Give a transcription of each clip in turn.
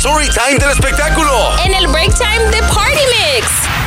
Storytime del espectáculo. En el Break Time de Party Mix.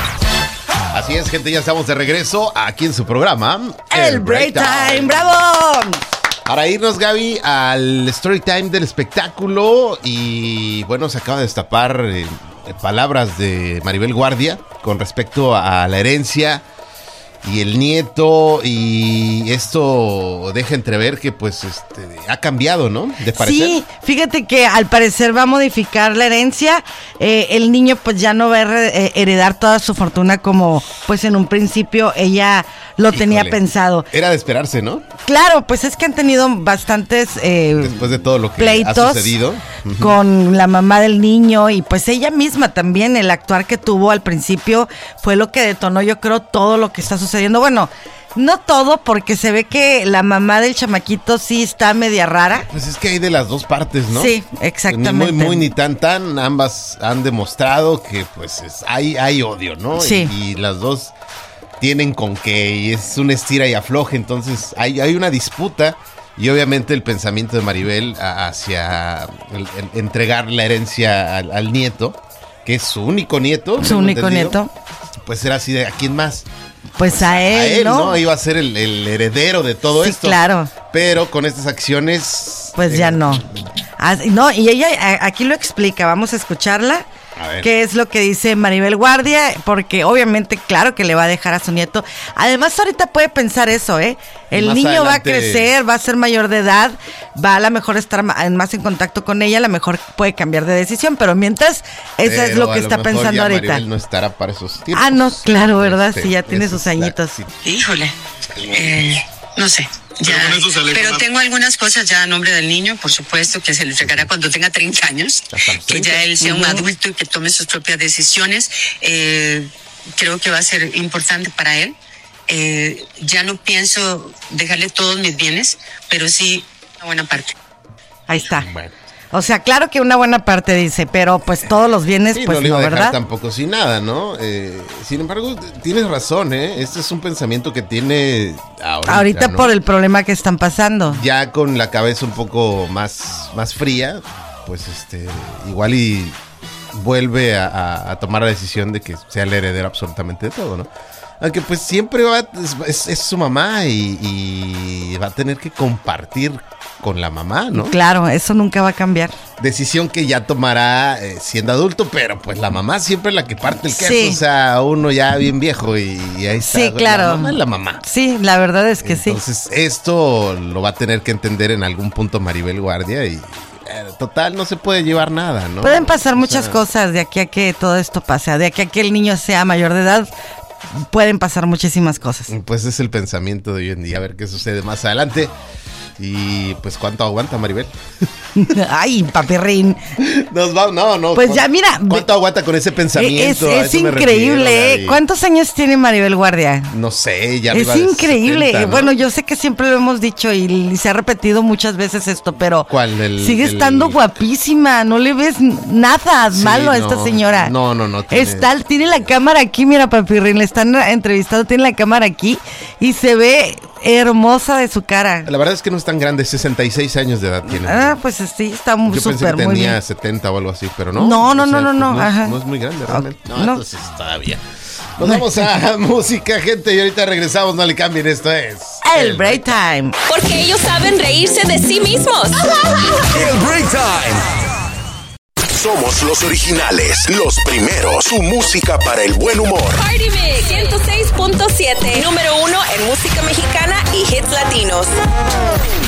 Así es, gente, ya estamos de regreso aquí en su programa, El Break Time. ¡Bravo! Para irnos, Gaby, al Storytime del espectáculo. Y bueno, se acaba de destapar palabras de Maribel Guardia con respecto a la herencia y el nieto, y esto deja entrever que pues ha cambiado, ¿no? De parecer. Sí, fíjate que al parecer va a modificar la herencia. El niño pues ya no va a heredar toda su fortuna como pues en un principio ella lo tenía pensado. Era de esperarse, ¿no? Claro, pues es que han tenido bastantes después de todo lo que pleitos ha sucedido con la mamá del niño, y pues ella misma también, el actuar que tuvo al principio fue lo que detonó, yo creo, todo lo que está sucediendo. Bueno, no todo, porque se ve que la mamá del chamaquito sí está media rara. Pues es que hay de las dos partes, ¿no? Sí, exactamente. Ni muy ni tan, ambas han demostrado que pues hay odio, ¿no? Sí. Y las dos tienen con qué, y es un estira y afloje, entonces hay una disputa. Y obviamente el pensamiento de Maribel hacia entregar la herencia al nieto, que es su único nieto. Su único nieto. Pues era así de, ¿a quién más? Pues a él, ¿no? Iba a ser el heredero de todo esto. Sí, claro. Pero con estas acciones... Pues ya no. No, y ella aquí lo explica, vamos a escucharla. A ver. ¿Qué es lo que dice Maribel Guardia? Porque obviamente, claro que le va a dejar a su nieto. Además, ahorita puede pensar eso, ¿eh? El Más niño adelante va a crecer, va a ser mayor de edad, va a la mejor estar más en contacto con ella, a la mejor puede cambiar de decisión, pero mientras, eso es lo que está pensando ya ahorita. Maribel no estará para esos tiempos. Ah, no, claro, ¿verdad? Sí, ya tiene sus añitos. Híjole, no sé. Ya, pero tengo algunas cosas ya a nombre del niño, por supuesto, que se le entregará cuando tenga 30 años, que ya él sea un adulto y que tome sus propias decisiones. Creo que va a ser importante para él. Ya no pienso dejarle todos mis bienes, pero sí una buena parte. Ahí está. Bueno. O sea, claro que una buena parte dice, pero pues todos los bienes, Sí, pues no le iba no, a dejar ¿verdad? tampoco sin nada, ¿no? Sin embargo, tienes razón, ¿eh? Este es un pensamiento que tiene ahorita, ¿no? Por el problema que están pasando. Ya con la cabeza un poco más fría, pues igual y vuelve a tomar la decisión de que sea el heredero absolutamente de todo, ¿no? Aunque pues siempre es su mamá y va a tener que compartir con la mamá, ¿no? Claro, eso nunca va a cambiar. Decisión que ya tomará siendo adulto, pero pues la mamá siempre es la que parte el queso, Sí. O sea, uno ya bien viejo y ahí está. Sí, claro. La mamá es la mamá. Sí, la verdad es que Entonces, esto lo va a tener que entender en algún punto Maribel Guardia y total, no se puede llevar nada, ¿no? pueden pasar muchas cosas de aquí a que todo esto pase, de aquí a que el niño sea mayor de edad. Pueden pasar muchísimas cosas. Pues es el pensamiento de hoy en día, a ver qué sucede más adelante. Y pues, ¿cuánto aguanta Maribel? Ay, papirrín. No. Pues ya, mira. ¿Cuánto aguanta con ese pensamiento? A Es eso me increíble, refiero, Gaby. ¿Cuántos años tiene Maribel Guardia? No sé, ya Es arriba de increíble. 70, ¿no? Bueno, yo sé que siempre lo hemos dicho y se ha repetido muchas veces esto, pero ¿Cuál? sigue estando guapísima. No le ves nada malo a esta señora. No. Tiene la cámara aquí, mira, papirrín, le están entrevistando, tiene la cámara aquí y se ve hermosa de su cara. La verdad es que no es tan grande, 66 años de edad tiene. Pues sí, está Yo pensé que súper muy tenía bien. 70 o algo así, pero no. No, O sea, no, pues ajá. no es muy grande realmente. No, No. entonces todavía. Nos vamos a música, gente, y ahorita regresamos, no le cambien, esto es... El Break Time. Porque ellos saben reírse de sí mismos. El Break Time. Somos los originales, los primeros. Su música para el buen humor. Party Mix 106.7. Número 1 en música mexicana y hits latinos.